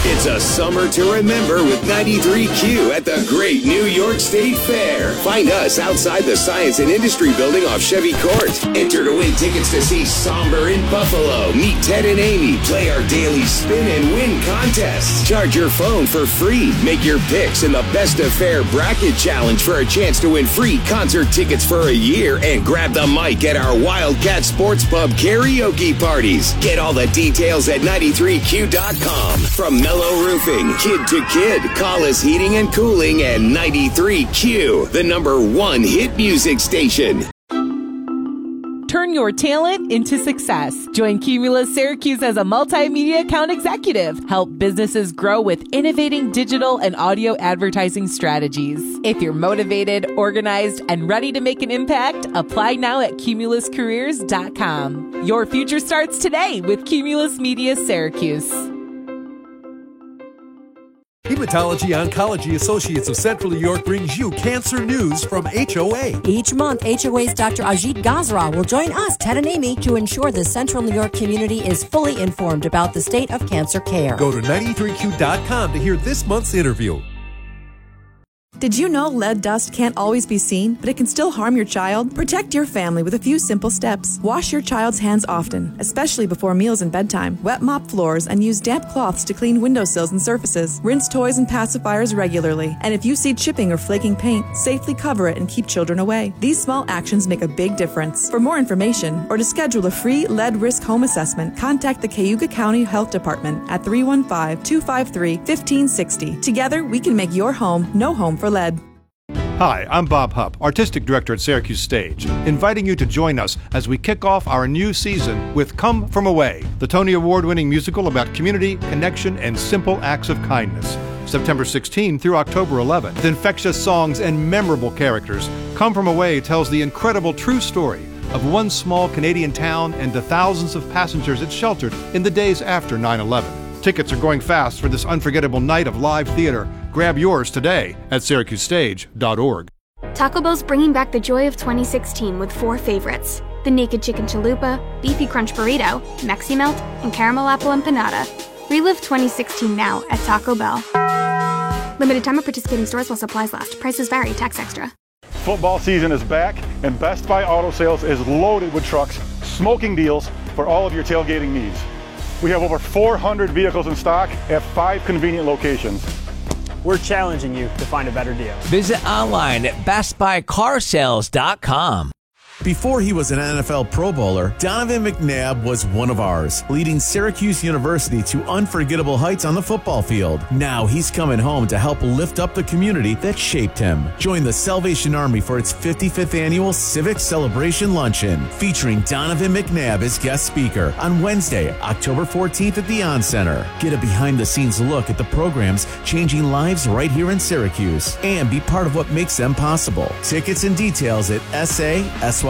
It's a summer to remember with 93Q at the Great New York State Fair. Find us outside the Science and Industry Building off Chevy Court. Enter to win tickets to see Somber in Buffalo. Meet Ted and Amy. Play our daily spin and win contests. Charge your phone for free. Make your picks in the Best of Fair Bracket Challenge for a chance to win free concert tickets for a year and grab the mic at our Wildcat Sports Pub karaoke parties. Get all the details at 93Q.com. From Mellow Roofing, Kid to Kid, Collis Heating and Cooling, and 93Q, the #1 hit music station. Turn your talent into success. Join Cumulus Syracuse as a multimedia account executive. Help businesses grow with innovating digital and audio advertising strategies. If you're motivated, organized, and ready to make an impact, apply now at cumuluscareers.com. Your future starts today with Cumulus Media Syracuse. Hematology Oncology Associates of Central New York brings you cancer news from HOA. Each month, HOA's Dr. Ajit Gazra will join us, Ted and Amy, to ensure the Central New York community is fully informed about the state of cancer care. Go to 93Q.com to hear this month's interview. Did you know lead dust can't always be seen, but it can still harm your child? Protect your family with a few simple steps. Wash your child's hands often, especially before meals and bedtime. Wet mop floors and use damp cloths to clean windowsills and surfaces. Rinse toys and pacifiers regularly. And if you see chipping or flaking paint, safely cover it and keep children away. These small actions make a big difference. For more information or to schedule a free lead risk home assessment, contact the Cayuga County Health Department at 315-253-1560. Together, we can make your home no home for lead. Hi, I'm Bob Hupp, Artistic Director at Syracuse Stage, inviting you to join us as we kick off our new season with Come From Away, the Tony Award-winning musical about community, connection, and simple acts of kindness. September 16 through October 11. With infectious songs and memorable characters, Come From Away tells the incredible true story of one small Canadian town and the thousands of passengers it sheltered in the days after 9/11. Tickets are going fast for this unforgettable night of live theater. Grab yours today at SyracuseStage.org. Taco Bell's bringing back the joy of 2016 with 4 favorites: the Naked Chicken Chalupa, Beefy Crunch Burrito, Mexi Melt, and Caramel Apple Empanada. Relive 2016 now at Taco Bell. Limited time at participating stores while supplies last. Prices vary. Tax extra. Football season is back, and Best Buy Auto Sales is loaded with trucks, smoking deals for all of your tailgating needs. We have over 400 vehicles in stock at 5 convenient locations. We're challenging you to find a better deal. Visit online at bestbuycarsales.com. Before he was an NFL Pro Bowler, Donovan McNabb was one of ours, leading Syracuse University to unforgettable heights on the football field. Now he's coming home to help lift up the community that shaped him. Join the Salvation Army for its 55th annual Civic Celebration Luncheon, featuring Donovan McNabb as guest speaker on Wednesday, October 14th at the On Center. Get a behind-the-scenes look at the programs changing lives right here in Syracuse, and be part of what makes them possible. Tickets and details at SYR.org.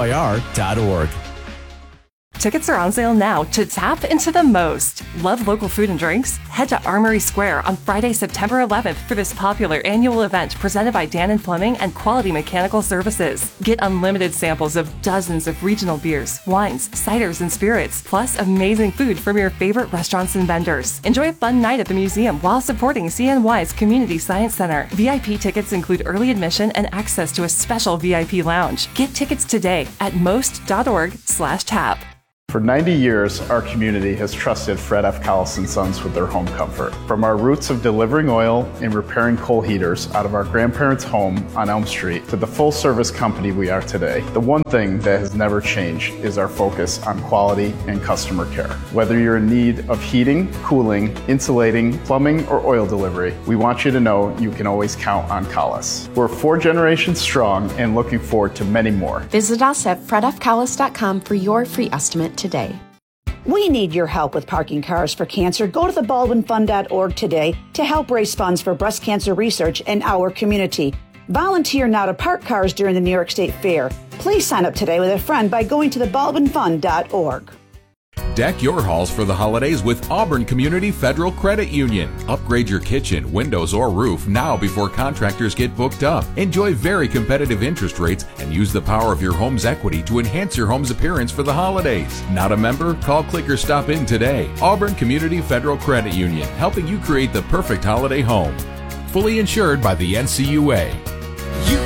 Tickets are on sale now to tap into the most. Love local food and drinks? Head to Armory Square on Friday, September 11th for this popular annual event presented by Dannon Plumbing and Quality Mechanical Services. Get unlimited samples of dozens of regional beers, wines, ciders, and spirits, plus amazing food from your favorite restaurants and vendors. Enjoy a fun night at the museum while supporting CNY's Community Science Center. VIP tickets include early admission and access to a special VIP lounge. Get tickets today at most.org/tap. For 90 years, our community has trusted Fred F. Collis & Sons with their home comfort. From our roots of delivering oil and repairing coal heaters out of our grandparents' home on Elm Street to the full-service company we are today, the one thing that has never changed is our focus on quality and customer care. Whether you're in need of heating, cooling, insulating, plumbing, or oil delivery, we want you to know you can always count on Collis. We're 4 generations strong and looking forward to many more. Visit us at fredfcollis.com for your free estimate today. We need your help with parking cars for cancer. Go to thebaldwinfund.org today to help raise funds for breast cancer research in our community. Volunteer now to park cars during the New York State Fair. Please sign up today with a friend by going to thebaldwinfund.org. Deck your halls for the holidays with Auburn Community Federal Credit Union. Upgrade your kitchen, windows, or roof now before contractors get booked up. Enjoy very competitive interest rates and use the power of your home's equity to enhance your home's appearance for the holidays. Not a member? Call, click, or stop in today. Auburn Community Federal Credit Union, helping you create the perfect holiday home. Fully insured by the NCUA.